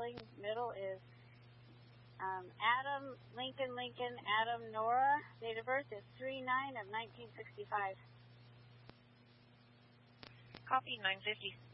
spelling. Middle is Adam, Lincoln, Adam, Nora. Date of birth is 3/9 of 1965. Copy, 950.